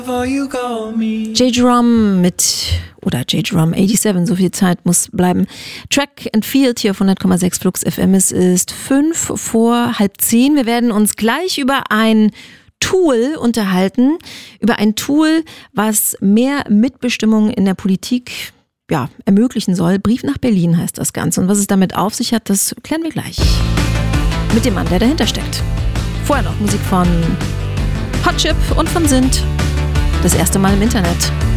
J-Drum oder J-Drum 87, so viel Zeit muss bleiben. Track and Field hier auf 100,6 Flux FM. Es ist 9:05. Wir werden uns gleich über ein Tool unterhalten, über ein Tool, was mehr Mitbestimmung in der Politik ermöglichen soll. Brief nach Berlin heißt das Ganze. Und was es damit auf sich hat, das klären wir gleich. Mit dem Mann, der dahinter steckt. Vorher noch Musik von Hot Chip und von Sint. Das erste Mal im Internet.